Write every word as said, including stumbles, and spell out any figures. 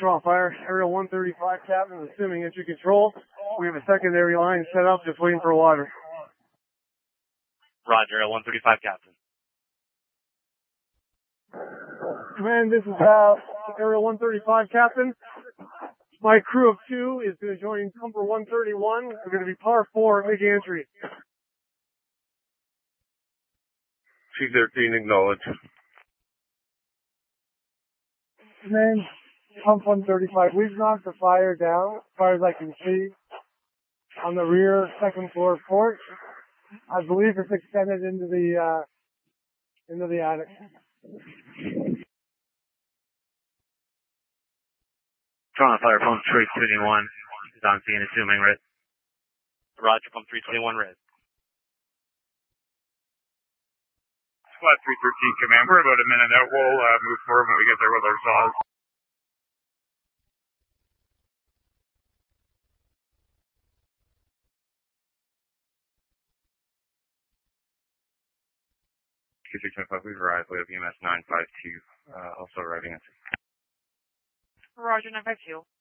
Draw fire, Aerial one thirty-five Captain, assuming entry control. We have a secondary line set up, just waiting for water. Roger, Aerial one thirty-five Captain. Command, this is uh, Aerial one thirty-five Captain. My crew of two is going to join Comfort one thirty-one. We're going to be par four, making entry. C thirteen, acknowledge. Command, Comfort one thirty-five. We've knocked the fire down, as far as I can see, on the rear second floor porch. I believe it's extended into the uh, into the attic. Drawing fire, pump three twenty-one. Is on scene, assuming red. Roger, pump three twenty-one red. Squad three thirteen, command. We're about a minute out. We'll uh, move forward when we get there with our saws. Q six five, we've arrived. We have E M S nine five two, uh, also arriving at. Roger, nine five two.